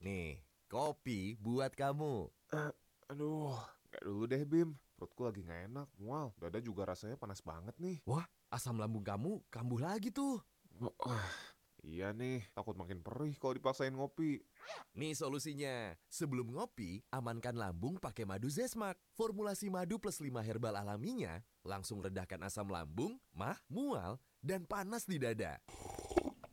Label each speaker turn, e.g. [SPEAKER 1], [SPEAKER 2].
[SPEAKER 1] Nih, kopi buat kamu.
[SPEAKER 2] Eh, aduh, nggak dulu deh Bim. Perutku lagi nggak enak, mual. Dada juga rasanya panas banget nih.
[SPEAKER 1] Wah, asam lambung kamu kambuh lagi tuh.
[SPEAKER 2] Wah, iya nih, takut makin perih kalau dipaksain ngopi.
[SPEAKER 1] Nih solusinya. Sebelum ngopi, amankan lambung pakai madu Zesmak. Formulasi madu plus 5 herbal alaminya langsung redahkan asam lambung, mual, dan panas di dada.